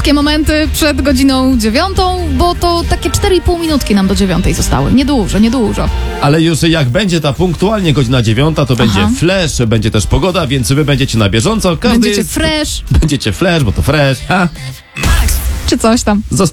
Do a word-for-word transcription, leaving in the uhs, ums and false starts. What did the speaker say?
Krótkie momenty przed godziną dziewiątą, bo to takie cztery i pół minutki nam do dziewiątej zostały. Niedużo, niedużo. Ale już jak będzie ta punktualnie godzina dziewiąta, to będzie Aha. flash, będzie też pogoda, więc wy będziecie na bieżąco. Każdy Będziecie jest... fresh, Będziecie flash, bo to fresh. A? czy coś tam. Zosta-